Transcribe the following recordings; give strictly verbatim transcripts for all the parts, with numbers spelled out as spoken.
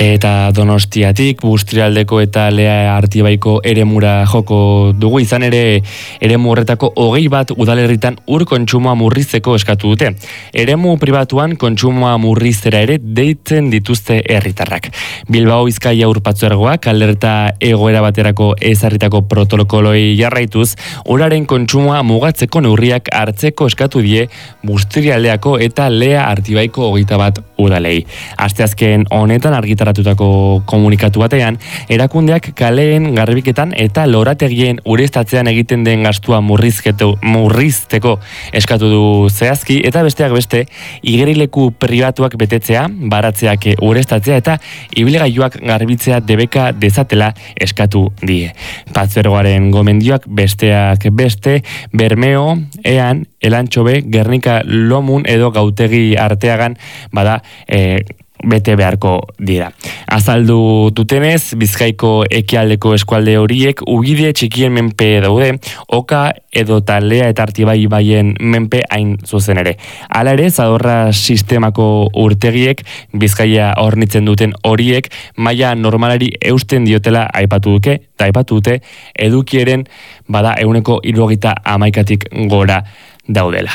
eta Donostiatik, Bustrialdeko eta Lea Artibaiko eremura joko dugu, izan ere eremu horretako hogei bat udalerritan ur kontsumoa murrizteko eskatu dute. Eremu pribatuan kontsumoa murriztera ere deitzen dituzte herritarrak. Bilbao Bizkaia Ur Partzuergoak alerta egoera baterako ezarritako protokoloi jarraituz, uraren kontsumoa mugatzeko neurriak hartzeko eskatu die Bustrialdeako eta Lea Artibaiko hogeita bat udalei. Asteazken honetan argitaratutako komunikatu batean, erakundeak kaleen garbiketan eta lorategien ureztatzean egiten den gastua murrizteko eskatu du zehazki, eta besteak beste, igerileku pribatuak betetzea, baratzeak ureztatzea eta ibilgailuak garbitzea debeka dezatela eskatu die. Partzuergoaren gomendioak besteak beste, Bermeo, Ean, Elantxobe, Gernika, Lomun edo Gautegi Arteagan bada e, bete beharko dira. Azaldu dutenez, Bizkaiko ekialdeko eskualde horiek ubide txikien menpe daude, Oka edo Lea eta Artibai baien menpe hain zuzen ere. Hala ere, Zadorra sistemako urtegiek, Bizkaia hornitzen duten horiek, maila normalari eusten diotela aipatu duke, eta aipatu dute, edukieren bada eguneko hirurogeita hamaikatik gora daudela.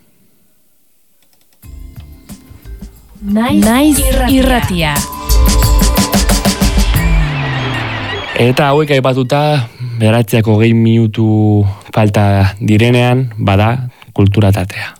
Naiz irratia. Eta hauek aipatuta, bederatziak hogei minutu falta direnean, bada kultura tatea.